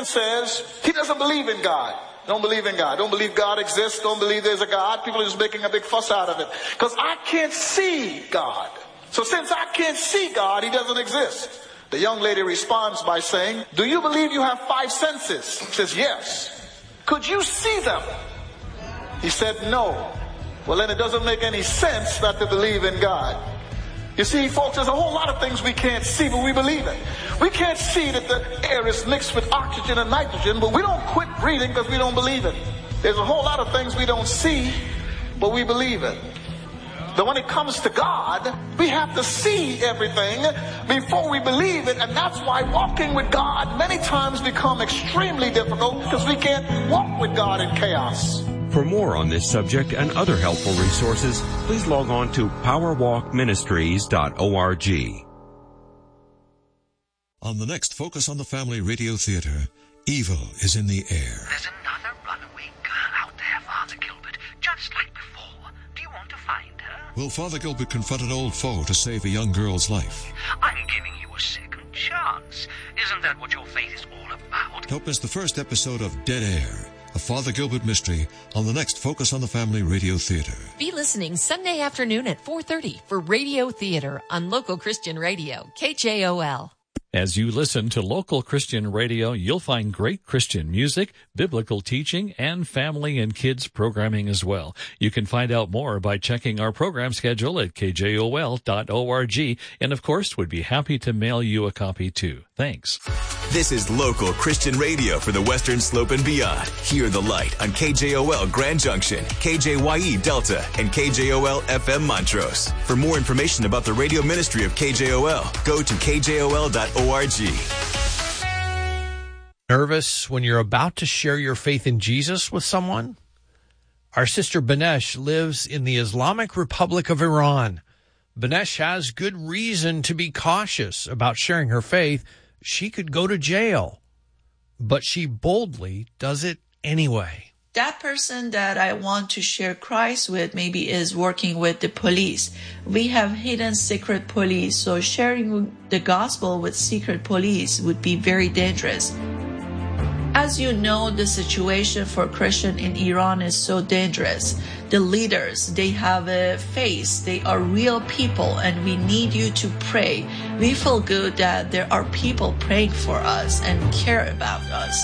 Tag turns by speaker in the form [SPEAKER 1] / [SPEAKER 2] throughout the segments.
[SPEAKER 1] man says he doesn't believe in God. Don't believe in God. Don't believe God exists. Don't believe there's a God. People are just making a big fuss out of it. Because I can't see God. So since I can't see God, he doesn't exist. The young lady responds by saying, do you believe you have 5 senses? He says, yes. Could you see them? He said, no. Well, then it doesn't make any sense not to believe in God. You see, folks, there's a whole lot of things we can't see, but we believe it. We can't see that the air is mixed with oxygen and nitrogen, but we don't quit breathing because we don't believe it. There's a whole lot of things we don't see, but we believe it. But when it comes to God, we have to see everything before we believe it, and that's why walking with God many times become extremely difficult because we can't walk with God in chaos.
[SPEAKER 2] For more on this subject and other helpful resources, please log on to powerwalkministries.org.
[SPEAKER 3] On the next Focus on the Family Radio Theater, evil is in the air.
[SPEAKER 4] There's another runaway girl out there, Father Gilbert, just like before. Do you want to find her?
[SPEAKER 3] Will Father Gilbert confront an old foe to save a young girl's life?
[SPEAKER 4] I'm giving you a second chance. Isn't that what your faith is all about?
[SPEAKER 3] Don't miss the first episode of Dead Air, a Father Gilbert mystery, on the next Focus on the Family Radio Theater.
[SPEAKER 5] Be listening Sunday afternoon at 4:30 for Radio Theater on Local Christian Radio, KJOL.
[SPEAKER 6] As you listen to local Christian radio, you'll find great Christian music, biblical teaching, and family and kids programming as well. You can find out more by checking our program schedule at kjol.org, and of course, would be happy to mail you a copy too. Thanks.
[SPEAKER 7] This is local Christian radio for the Western Slope and beyond. Hear the light on KJOL Grand Junction, KJYE Delta, and KJOL FM Montrose. For more information about the radio ministry of KJOL, go to kjol.org.
[SPEAKER 8] Nervous when you're about to share your faith in Jesus with someone? Our sister Banesh lives in the Islamic Republic of Iran. Banesh has good reason to be cautious about sharing her faith. She could go to jail, but she boldly does it anyway.
[SPEAKER 9] That person that I want to share Christ with maybe is working with the police. We have hidden secret police, so sharing the gospel with secret police would be very dangerous. As you know, the situation for Christian in Iran is so dangerous. The leaders, they have a face, they are real people, and we need you to pray. We feel good that there are people praying for us and care about us.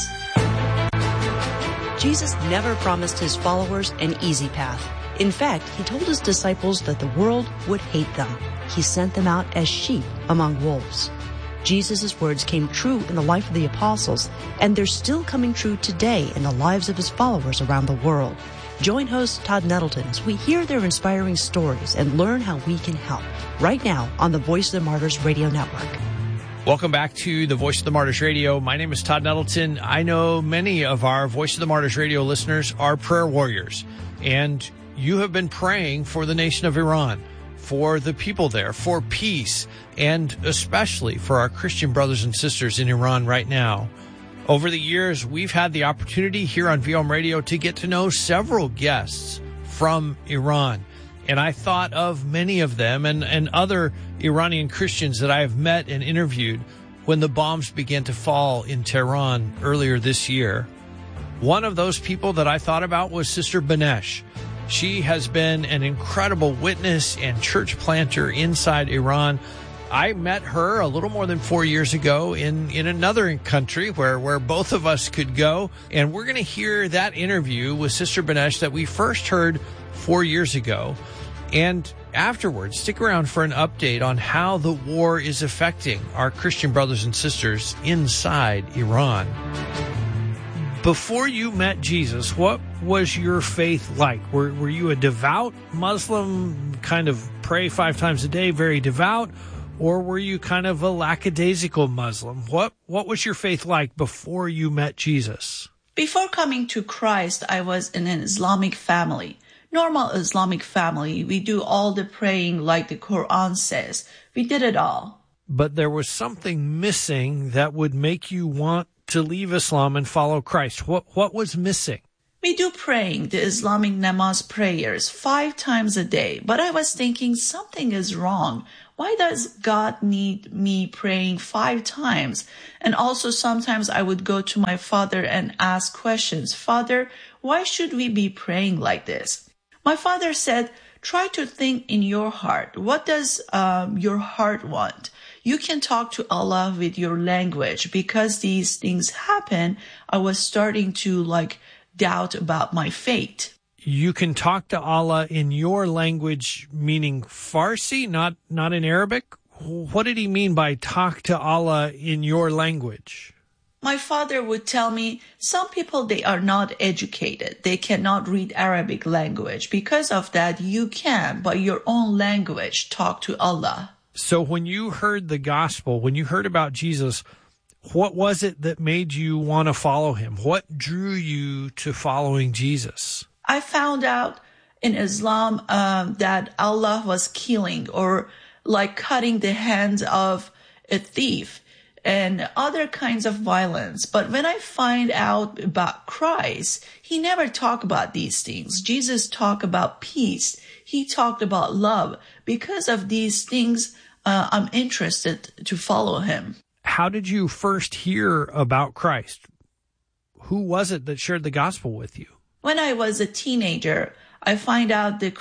[SPEAKER 10] Jesus never promised his followers an easy path. In fact, he told his disciples that the world would hate them. He sent them out as sheep among wolves. Jesus' words came true in the life of the apostles, and they're still coming true today in the lives of his followers around the world. Join host Todd Nettleton as we hear their inspiring stories and learn how we can help. Right now on the Voice of the Martyrs Radio Network.
[SPEAKER 8] Welcome back to the Voice of the Martyrs Radio. My name is Todd Nettleton. I know many of our Voice of the Martyrs Radio listeners are prayer warriors, and you have been praying for the nation of Iran, for the people there, for peace, and especially for our Christian brothers and sisters in Iran right now. Over the years, we've had the opportunity here on VOM Radio to get to know several guests from Iran. And I thought of many of them and other Iranian Christians that I have met and interviewed when the bombs began to fall in Tehran earlier this year. One of those people that I thought about was Sister Banesh. She has been an incredible witness and church planter inside Iran. I met her a little more than 4 years ago in another country where both of us could go. And we're going to hear that interview with Sister Banesh that we first heard 4 years ago. And afterwards, stick around for an update on how the war is affecting our Christian brothers and sisters inside Iran. Before you met Jesus, what was your faith like? Were you a devout Muslim, kind of pray 5 times a day, very devout? Or were you kind of a lackadaisical Muslim? What was your faith like before you met Jesus?
[SPEAKER 9] Before coming to Christ, I was in an Islamic family. Normal Islamic family, we do all the praying like the Quran says. We did it all.
[SPEAKER 8] But there was something missing that would make you want to leave Islam and follow Christ. What was missing?
[SPEAKER 9] We do praying, the Islamic namaz prayers, 5 times a day. But I was thinking something is wrong. Why does God need me praying 5 times? And also sometimes I would go to my father and ask questions. Father, why should we be praying like this? My father said, try to think in your heart. What does your heart want? You can talk to Allah with your language. Because these things happen, I was starting to doubt about my fate.
[SPEAKER 8] You can talk to Allah in your language, meaning Farsi, not in Arabic? What did he mean by talk to Allah in your language?
[SPEAKER 9] My father would tell me, some people, they are not educated. They cannot read Arabic language. Because of that, you can, by your own language, talk to Allah.
[SPEAKER 8] So when you heard the gospel, when you heard about Jesus, what was it that made you want to follow him? What drew you to following Jesus?
[SPEAKER 9] I found out in Islam that Allah was killing or cutting the hands of a thief and other kinds of violence. But when I find out about Christ, he never talked about these things. Jesus talked about peace. He talked about love. Because of these things, I'm interested to follow him.
[SPEAKER 8] How did you first hear about Christ? Who was it that shared the gospel with you?
[SPEAKER 9] When I was a teenager, I find out the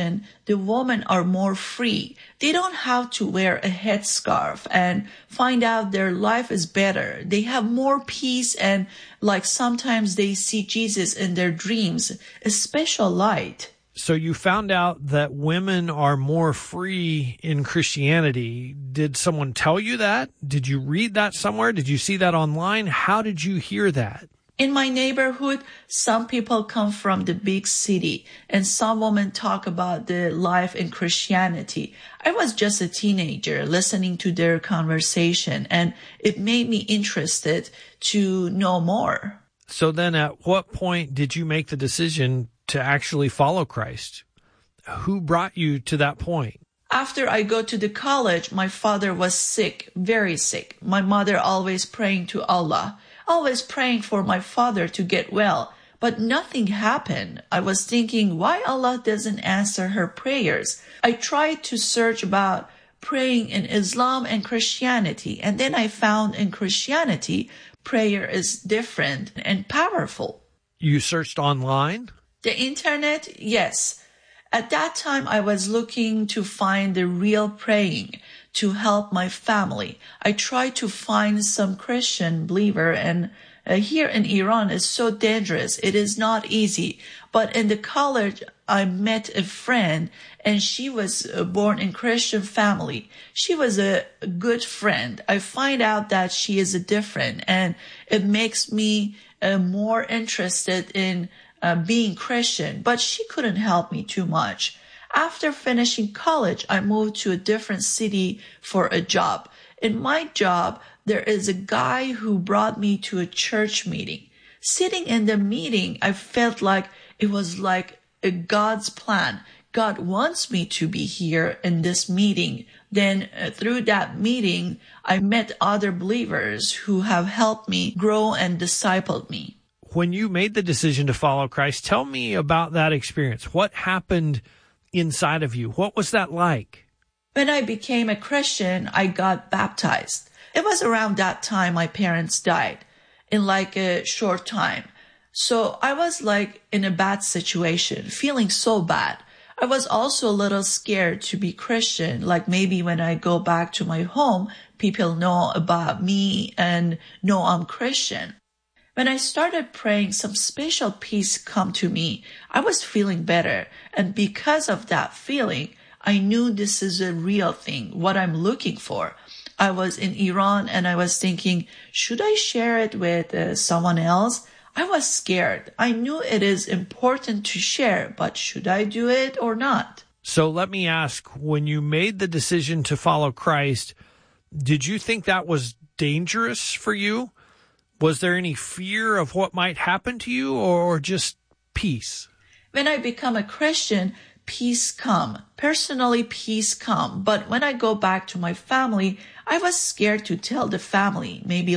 [SPEAKER 9] women are more free. They don't have to wear a headscarf, and find out their life is better. They have more peace, and sometimes they see Jesus in their dreams, a special light.
[SPEAKER 8] So you found out that women are more free in Christianity. Did someone tell you that? Did you read that somewhere? Did you see that online? How did you hear that?
[SPEAKER 9] In my neighborhood, some people come from the big city, and some women talk about the life in Christianity. I was just a teenager listening to their conversation, and it made me interested to know more.
[SPEAKER 8] So then at what point did you make the decision to actually follow Christ? Who brought you to that point?
[SPEAKER 9] After I go to the college, my father was sick, very sick. My mother always praying to Allah. Always praying for my father to get well, but nothing happened. I was thinking why Allah doesn't answer her prayers. I tried to search about praying in Islam and Christianity, and then I found in Christianity, prayer is different and powerful.
[SPEAKER 8] You searched online?
[SPEAKER 9] The internet, yes. At that time, I was looking to find the real praying to help my family. I tried to find some Christian believer, and here in Iran is so dangerous. It is not easy. But in the college, I met a friend, and she was born in Christian family. She was a good friend. I find out that she is different, and it makes me more interested in being Christian, but she couldn't help me too much. After finishing college, I moved to a different city for a job. In my job, there is a guy who brought me to a church meeting. Sitting in the meeting, I felt like it was like a God's plan. God wants me to be here in this meeting. Then through that meeting, I met other believers who have helped me grow and discipled me.
[SPEAKER 8] When you made the decision to follow Christ, tell me about that experience. What happened inside of you? What was that like?
[SPEAKER 9] When I became a Christian, I got baptized. It was around that time my parents died in a short time. So I was in a bad situation, feeling so bad. I was also a little scared to be Christian. Maybe when I go back to my home, people know about me and know I'm Christian. When I started praying, some special peace come to me. I was feeling better. And because of that feeling, I knew this is a real thing, what I'm looking for. I was in Iran and I was thinking, should I share it with someone else? I was scared. I knew it is important to share, but should I do it or not?
[SPEAKER 8] So let me ask, when you made the decision to follow Christ, did you think that was dangerous for you? Was there any fear of what might happen to you, or just peace?
[SPEAKER 9] When I become a Christian, peace come. Personally, peace come. But when I go back to my family, I was scared to tell the family, maybe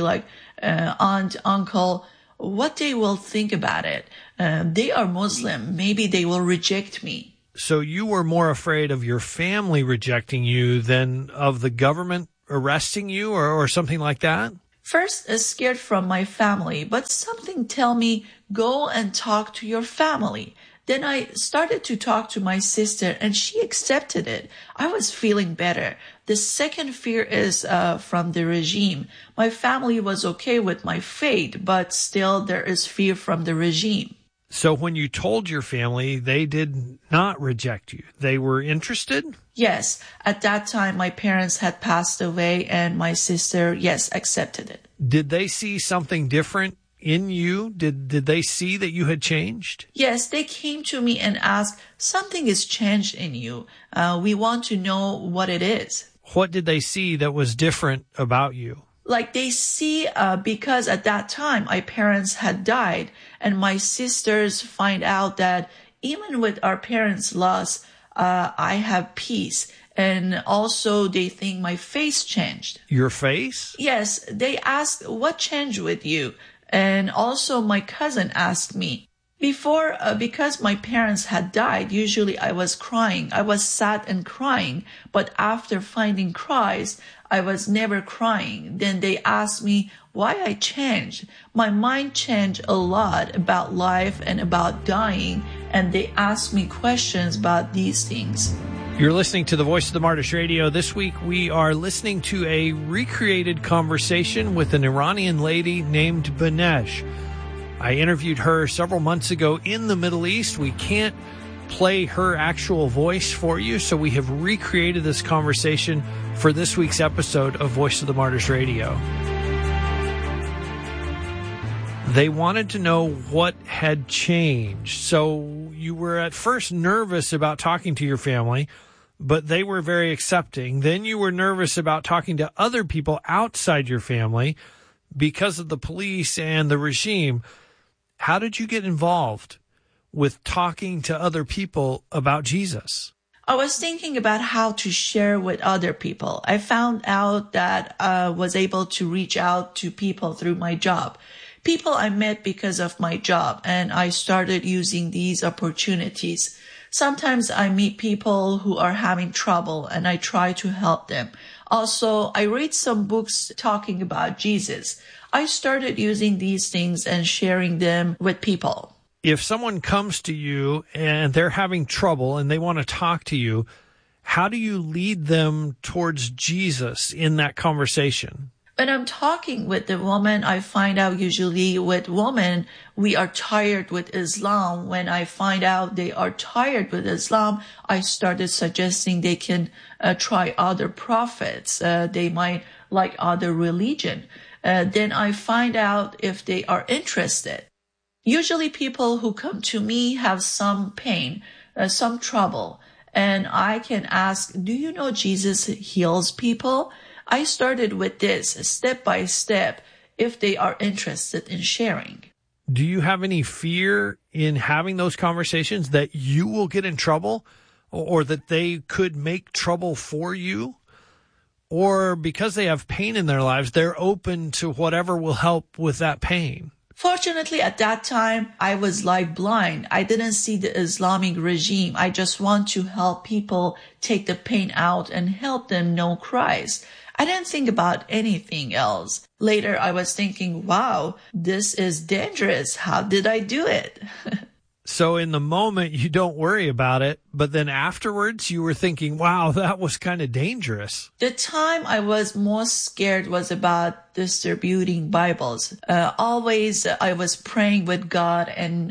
[SPEAKER 9] aunt, uncle, what they will think about it. They are Muslim. Maybe they will reject me.
[SPEAKER 8] So you were more afraid of your family rejecting you than of the government arresting you or something like that?
[SPEAKER 9] First, scared from my family, but something tell me, go and talk to your family. Then I started to talk to my sister and she accepted it. I was feeling better. The second fear is from the regime. My family was okay with my faith, but still there is fear from the regime.
[SPEAKER 8] So when you told your family, they did not reject you. They were interested?
[SPEAKER 9] Yes. At that time, my parents had passed away and my sister, yes, accepted it.
[SPEAKER 8] Did they see something different in you? Did they see that you had changed?
[SPEAKER 9] Yes, they came to me and asked, something is changed in you. We want to know what it is.
[SPEAKER 8] What did they see that was different about you?
[SPEAKER 9] Like they see, because at that time my parents had died and my sisters find out that even with our parents' loss, I have peace. And also they think my face changed.
[SPEAKER 8] Your face?
[SPEAKER 9] Yes, they asked, what changed with you? And also my cousin asked me. Before, because my parents had died, usually I was crying. I was sad and crying. But after finding Christ, I was never crying. Then they asked me why I changed. My mind changed a lot about life and about dying. And they asked me questions about these things.
[SPEAKER 8] You're listening to the Voice of the Martyrs Radio. This week we are listening to a recreated conversation with an Iranian lady named Banesh. I interviewed her several months ago in the Middle East. We can't play her actual voice for you, so we have recreated this conversation for this week's episode of Voice of the Martyrs Radio. They wanted to know what had changed. So you were at first nervous about talking to your family, but they were very accepting. Then you were nervous about talking to other people outside your family because of the police and the regime. How did you get involved with talking to other people about Jesus?
[SPEAKER 9] I was thinking about how to share with other people. I found out that I was able to reach out to people through my job. People I met because of my job, and I started using these opportunities. Sometimes I meet people who are having trouble and I try to help them. Also, I read some books talking about Jesus. I started using these things and sharing them with people.
[SPEAKER 8] If someone comes to you and they're having trouble and they want to talk to you, how do you lead them towards Jesus in that conversation?
[SPEAKER 9] When I'm talking with the woman, I find out usually with women, we are tired with Islam. When I find out they are tired with Islam, I started suggesting they can try other prophets. They might like other religion. Then I find out if they are interested. Usually people who come to me have some pain, some trouble, and I can ask, do you know Jesus heals people? I started with this step by step if they are interested in sharing.
[SPEAKER 8] Do you have any fear in having those conversations that you will get in trouble or that they could make trouble for you? Or because they have pain in their lives, they're open to whatever will help with that pain?
[SPEAKER 9] Fortunately, at that time, I was like blind. I didn't see the Islamic regime. I just want to help people take the pain out and help them know Christ. I didn't think about anything else. Later, I was thinking, wow, this is dangerous. How did I do it?
[SPEAKER 8] So in the moment, you don't worry about it, but then afterwards, you were thinking, wow, that was kind of dangerous.
[SPEAKER 9] The time I was most scared was about distributing Bibles. Always, I was praying with God and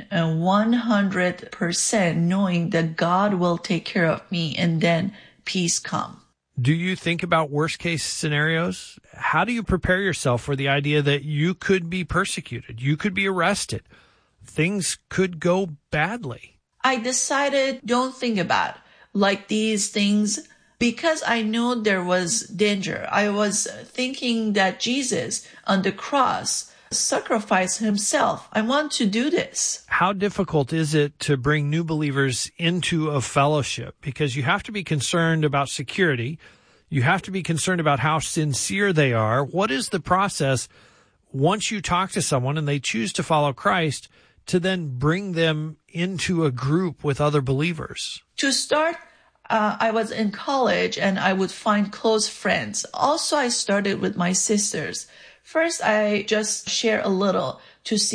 [SPEAKER 9] 100% knowing that God will take care of me and then peace come.
[SPEAKER 8] Do you think about worst case scenarios? How do you prepare yourself for the idea that you could be persecuted? You could be arrested. Things could go badly.
[SPEAKER 9] I decided don't think about like these things because I know there was danger. I was thinking that Jesus on the cross sacrificed himself. I want to do this.
[SPEAKER 8] How difficult is it to bring new believers into a fellowship? Because you have to be concerned about security. You have to be concerned about how sincere they are. What is the process once you talk to someone and they choose to follow Christ to then bring them into a group with other believers?
[SPEAKER 9] To start, I was in college and I would find close friends. Also, I started with my sisters. First, I just share a little to see